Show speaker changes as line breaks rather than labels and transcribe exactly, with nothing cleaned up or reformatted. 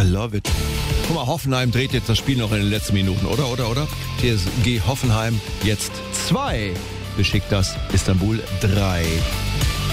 love it. Guck mal, Hoffenheim dreht jetzt das Spiel noch in den letzten Minuten, oder, oder, oder? T S G Hoffenheim jetzt zwei. Besiktas Istanbul drei.